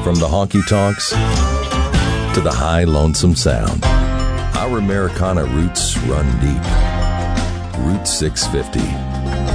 From the honky tonks to the high lonesome sound, our Americana roots run deep. Route 650.